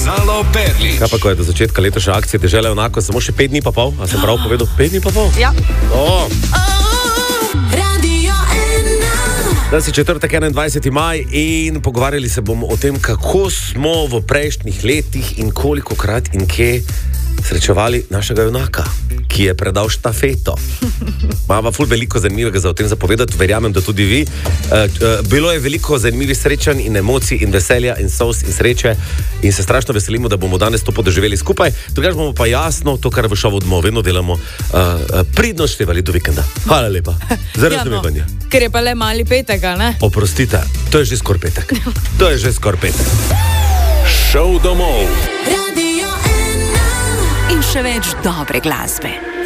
Zalo Perlič. Kaj pa, ko je do začetka letošnje akcije Dežela Junakov samo še 5 dni pa pol? A sem prav povedal? 5 dni pa pol? Ja. Danes je četrtek, 21. maj in pogovarjali se bomo o tem, kako smo v prejšnjih letih in kolikokrat in kje srečevali našega junaka, ki je predal štafeto. Mava ful veliko zanimivega za o tem zapovedati, verjamem, da tudi vi. Bilo je veliko zanimivih srečanj in emocij in veselja in solz in sreče in se strašno veselimo, da bomo danes to podoživeli skupaj. Drugače bomo pa jasno, to, kar v šovu doma vedno delamo, pridno števali do vikenda. Hvala lepa za razumevanje. Ker je pa le mali petek, ne? Oprostite, to je že skor petek. To je že skor petek. Šov domov. In še več dobre glasbe.